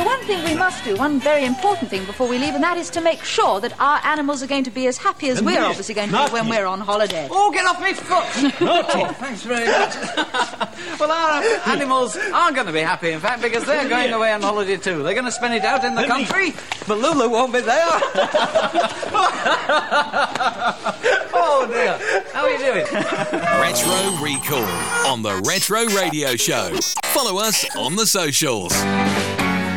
the one thing we must do, one very important thing before we leave, and that is to make sure that our animals are going to be as happy as we're obviously going to be when we're on holiday. Oh, get off me foot! Oh, thanks very much. Well, our animals are going to be happy, in fact, because they're going away on holiday too. They're going to spend it out in the country, but Lulu won't be there. Oh, dear. How are you doing? Retro Recall on the Retro Radio Show. Follow us on the socials.